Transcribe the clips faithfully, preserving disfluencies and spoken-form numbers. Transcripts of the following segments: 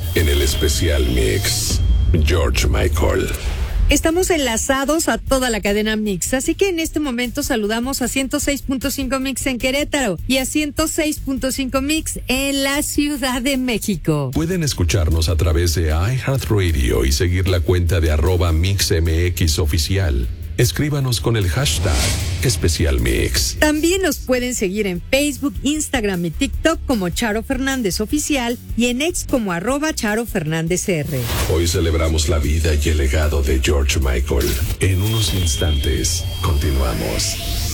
en el especial mix, George Michael. Estamos enlazados a toda la cadena Mix, así que en este momento saludamos a ciento seis punto cinco Mix en Querétaro y a ciento seis punto cinco Mix en la Ciudad de México. Pueden escucharnos a través de iHeartRadio y seguir la cuenta de arroba MixMX oficial. Escríbanos con el hashtag Especial Mix. También nos pueden seguir en Facebook, Instagram y TikTok como Charo Fernández Oficial y en X como arroba Charo Fernández R. Hoy celebramos la vida y el legado de George Michael. En unos instantes, continuamos.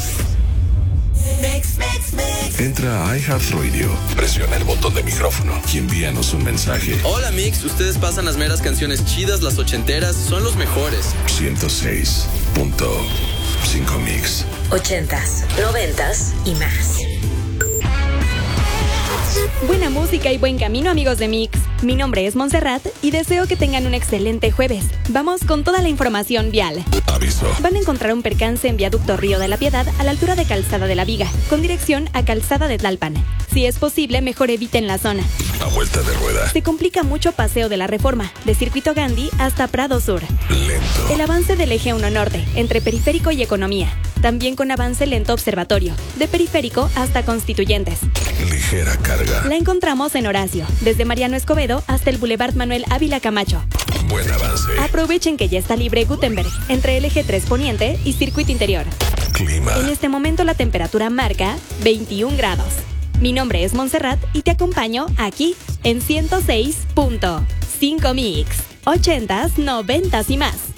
Mix, mix, mix. Entra a iHeartRadio, presiona el botón de micrófono y envíanos un mensaje. Hola Mix, ustedes pasan las meras canciones chidas, las ochenteras, son los mejores. ciento seis punto cinco Mix. Ochentas, noventas y más. Buena música y buen camino, amigos de Mix. Mi nombre es Montserrat y deseo que tengan un excelente jueves. Vamos con toda la información vial. Aviso. Van a encontrar un percance en viaducto Río de la Piedad a la altura de Calzada de la Viga, con dirección a Calzada de Tlalpan. Si es posible, mejor eviten la zona. A vuelta de rueda. Se complica mucho Paseo de la Reforma, de Circuito Gandhi hasta Prado Sur. Lento. El avance del eje uno Norte, entre Periférico y Economía. También con avance lento Observatorio, de Periférico hasta Constituyentes. Ligera carga. La encontramos en Horacio, desde Mariano Escobedo hasta el Boulevard Manuel Ávila Camacho. Buen avance. Aprovechen que ya está libre Gutenberg, entre el eje tres Poniente y Circuito Interior. Clima. En este momento la temperatura marca veintiún grados. Mi nombre es Montserrat y te acompaño aquí en ciento seis punto cinco Mix. Ochentas, noventas y más.